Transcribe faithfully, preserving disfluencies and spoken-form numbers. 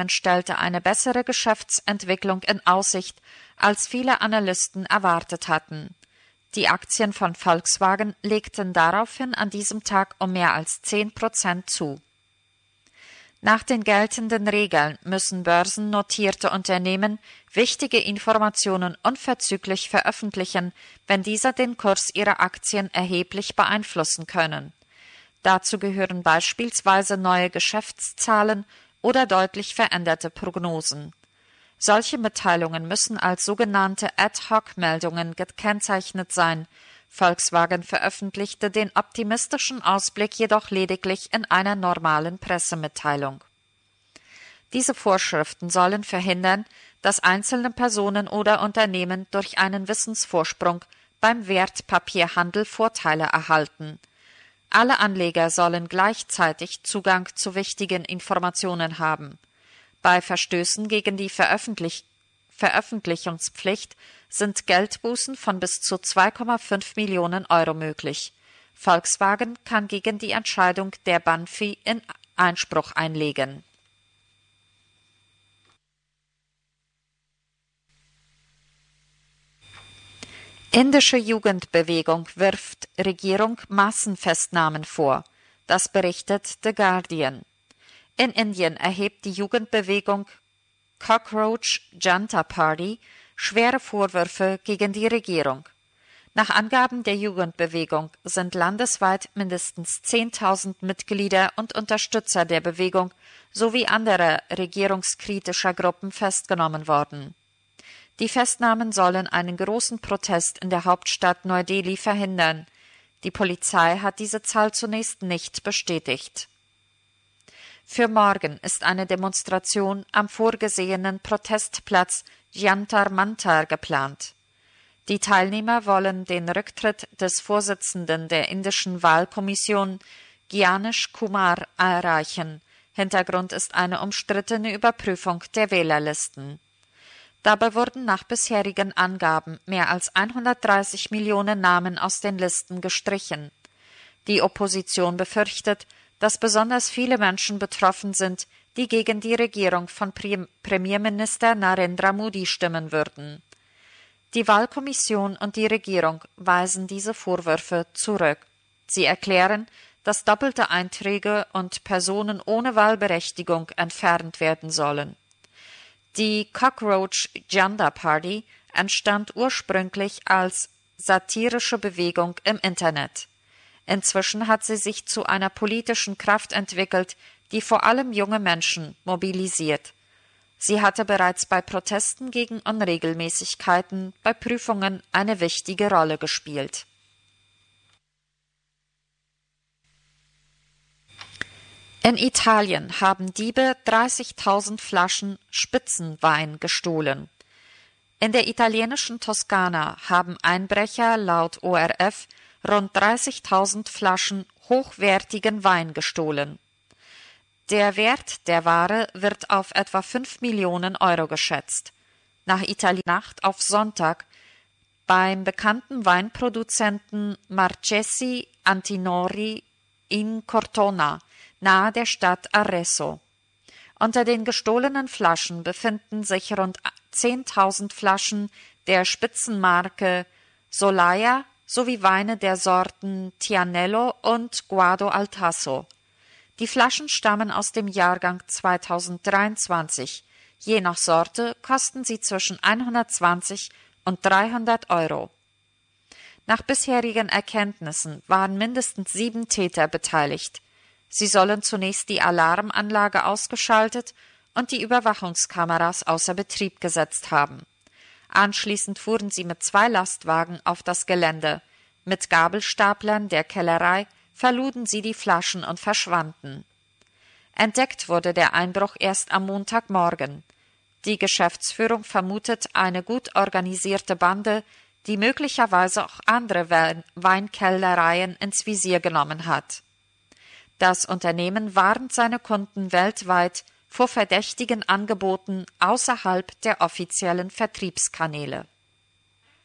Management stellte eine bessere Geschäftsentwicklung in Aussicht, als viele Analysten erwartet hatten. Die Aktien von Volkswagen legten daraufhin an diesem Tag um mehr als zehn Prozent zu. Nach den geltenden Regeln müssen börsennotierte Unternehmen wichtige Informationen unverzüglich veröffentlichen, wenn diese den Kurs ihrer Aktien erheblich beeinflussen können. Dazu gehören beispielsweise neue Geschäftszahlen oder deutlich veränderte Prognosen. Solche Mitteilungen müssen als sogenannte Ad-hoc-Meldungen gekennzeichnet sein. Volkswagen veröffentlichte den optimistischen Ausblick jedoch lediglich in einer normalen Pressemitteilung. Diese Vorschriften sollen verhindern, dass einzelne Personen oder Unternehmen durch einen Wissensvorsprung beim Wertpapierhandel Vorteile erhalten. Alle Anleger sollen gleichzeitig Zugang zu wichtigen Informationen haben. Bei Verstößen gegen die Veröffentlich- Veröffentlichungspflicht sind Geldbußen von bis zu zwei Komma fünf Millionen Euro möglich. Volkswagen kann gegen die Entscheidung der Banfi in Einspruch einlegen. Indische Jugendbewegung wirft Regierung Massenfestnahmen vor. Das berichtet The Guardian. In Indien erhebt die Jugendbewegung Cockroach Janta Party schwere Vorwürfe gegen die Regierung. Nach Angaben der Jugendbewegung sind landesweit mindestens zehntausend Mitglieder und Unterstützer der Bewegung sowie anderer regierungskritischer Gruppen festgenommen worden. Die Festnahmen sollen einen großen Protest in der Hauptstadt Neu-Delhi verhindern. Die Polizei hat diese Zahl zunächst nicht bestätigt. Für morgen ist eine Demonstration am vorgesehenen Protestplatz Jantar Mantar geplant. Die Teilnehmer wollen den Rücktritt des Vorsitzenden der indischen Wahlkommission Gyanesh Kumar erreichen. Hintergrund ist eine umstrittene Überprüfung der Wählerlisten. Dabei wurden nach bisherigen Angaben mehr als hundertdreißig Millionen Namen aus den Listen gestrichen. Die Opposition befürchtet, dass besonders viele Menschen betroffen sind, die gegen die Regierung von Premierminister Narendra Modi stimmen würden. Die Wahlkommission und die Regierung weisen diese Vorwürfe zurück. Sie erklären, dass doppelte Einträge und Personen ohne Wahlberechtigung entfernt werden sollen. Die Cockroach Janta Party entstand ursprünglich als satirische Bewegung im Internet. Inzwischen hat sie sich zu einer politischen Kraft entwickelt, die vor allem junge Menschen mobilisiert. Sie hatte bereits bei Protesten gegen Unregelmäßigkeiten bei Prüfungen eine wichtige Rolle gespielt. In Italien haben Diebe dreißigtausend Flaschen Spitzenwein gestohlen. In der italienischen Toskana haben Einbrecher laut O R F rund dreißigtausend Flaschen hochwertigen Wein gestohlen. Der Wert der Ware wird auf etwa fünf Millionen Euro geschätzt. Nach Italien Nacht auf Sonntag beim bekannten Weinproduzenten Marchesi Antinori in Cortona, nahe der Stadt Arezzo. Unter den gestohlenen Flaschen befinden sich rund zehntausend Flaschen der Spitzenmarke Solaia sowie Weine der Sorten Tianello und Guado al Tasso. Die Flaschen stammen aus dem Jahrgang zweitausenddreiundzwanzig. Je nach Sorte kosten sie zwischen hundertzwanzig und dreihundert Euro. Nach bisherigen Erkenntnissen waren mindestens sieben Täter beteiligt. Sie sollen zunächst die Alarmanlage ausgeschaltet und die Überwachungskameras außer Betrieb gesetzt haben. Anschließend fuhren sie mit zwei Lastwagen auf das Gelände. Mit Gabelstaplern der Kellerei verluden sie die Flaschen und verschwanden. Entdeckt wurde der Einbruch erst am Montagmorgen. Die Geschäftsführung vermutet eine gut organisierte Bande, die möglicherweise auch andere Weinkellereien ins Visier genommen hat. Das Unternehmen warnt seine Kunden weltweit vor verdächtigen Angeboten außerhalb der offiziellen Vertriebskanäle.